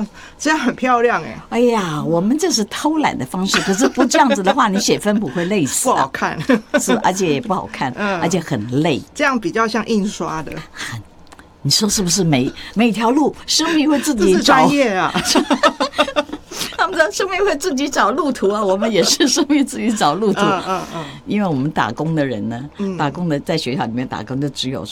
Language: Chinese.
哦，这样很漂亮哎。 哎呀，我们这是偷懒的方式，可是不这样子的话，你写分谱会累死、 不好看。 是，而且也不好看，而且很累。 这样比较像印刷的。 你说是不是每条路生命会自己这是找？ 专业啊。 他们说生命会自己找路途啊，我们也是生命自己找路途。因为我们打工的人呢，打工的在学校里面打工的只有